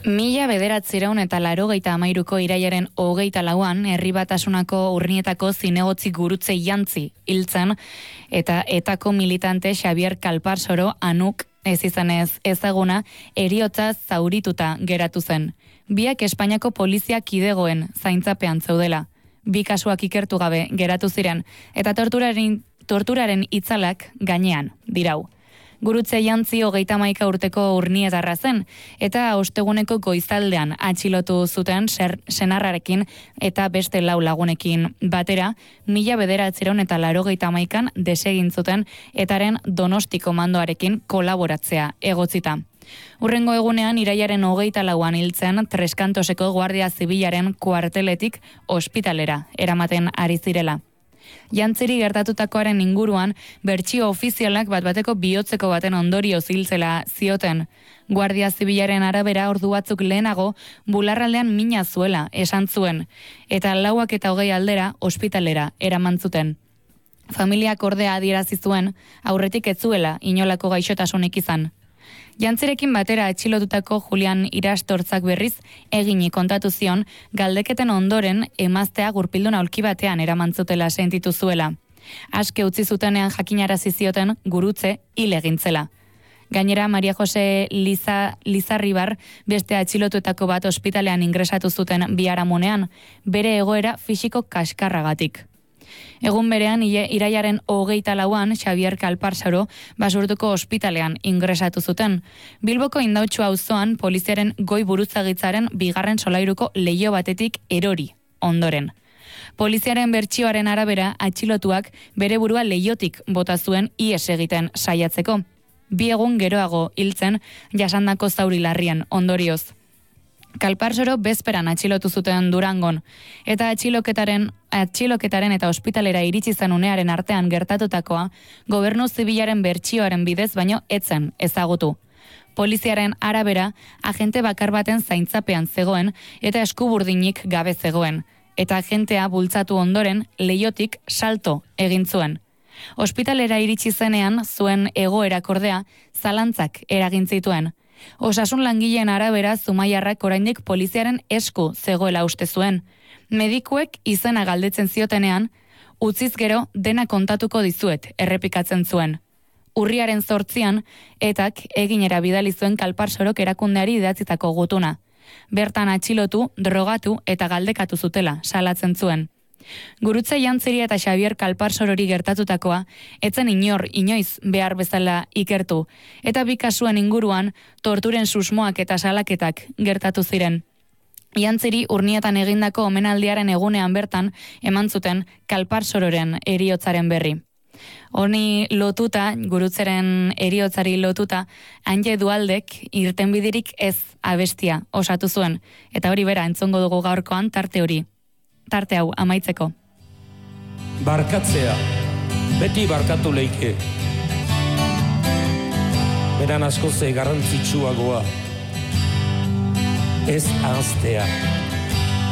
1983ko irailaren 24an Herri Batasunako Urnietako zinegotzi gurutze jantzi hiltzen eta etako militante Xabier Kalparsoro Anuk ez izanez ezaguna heriotza zaurituta geratu zen. Biak Espainiako polizia kidegoen zaintzapean zeudela. Bi kasuak ikertu gabe geratu ziren eta torturaren itzalak gainean dirau. Gurutze jantzi 31 urteko urnietarra zen, eta osteguneko goizaldean atxilotu zuten senarrarekin eta beste 4 lagunekin batera, 1981an desegin zuten etaren Donosti komandoarekin kolaboratzea egotzita. Hurrengo egunean irailaren 24an hiltzen Treskantoseko Guardia Zibilaren kuarteletik ospitalera eramaten ari zirela. Jantziri gertatutakoaren inguruan, bertsio ofizialak bat-bateko bihotzeko baten ondorio hiltzela zioten. Guardia Zibilaren arabera ordu batzuk lehenago, bularraldean mina zuela esan zuen, eta 4:20 aldera ospitalera eraman zuten. Familiak ordea adierazi zuen, aurretik ez zuela inolako gaixotasunik izan. Jantzirekin batera atxilotutako Julian Irastortzak berriz egini kontatu zion galdeketen ondoren emaztea gurpildun aulki batean eramantzutela sentitu zuela. Aske utzi zutenean jakinarazi zioten gurutze hil egintzela. Gainera Maria Jose Lizarribar beste atxilotuetako bat ospitalean ingresatu zuten biharamunean, bere egoera fisiko kaskarragatik. Egun berean, irailaren 24an, Xabier Kalparsoro Basurtuko ospitalean ingresatu zuten. Bilboko Indautxu auzoan poliziaren goi buruzagitzaren 2. solairuko leiho batetik erori ondoren. Poliziaren bertsioaren arabera atxilotuak bere burua leihotik bota zuen ihes egiten saiatzeko. 2 egun geroago hiltzen jasandako zauri larrien ondorioz. Kalparsoro bezperan atxilotu zuten Durangon, eta atxiloketaren eta ospitalera iritsi zen unearen artean gertatutakoa, gobernu zibilaren bertsioaren bidez baino etzen ezagutu. Poliziaren arabera, agente bakar baten zaintzapean zegoen eta eskuburdinik gabe zegoen, eta agentea bultzatu ondoren leihotik salto egin zuen. Ospitalera iritsi zenean zuen egoerak ordea zalantzak eragin zituen. Osasun langileen arabera zumaiarrak oraindik poliziaren esku zegoela uste zuen. Medikuek izena galdetzen ziotenean, utziz gero dena kontatuko dizuet errepikatzen zuen. Urriaren 8an, etak eginera bidali zuen Kalparsorok erakundeari idatzitako gutuna. Bertan atxilotu, drogatu eta galdekatu zutela salatzen zuen. Gurutze jantziri eta Xabier Kalparsorori gertatutakoa, etzen inoiz behar bezala ikertu, eta 2 kasuen inguruan torturen susmoak eta salaketak gertatu ziren. Jantziri urnietan egindako omenaldiaren egunean bertan eman zuten Kalparsororen heriotzaren berri. Honi lotuta, gurutzeren heriotzari lotuta, Anje Dualdek irtenbiderik ez abestia osatu zuen, eta hori bera entzongo dugu gaurkoan tarte hau amaitzeko. Barkatzea, beti barkatu leike. Beran askoze garrantzitsuagoa, ez ahaztea.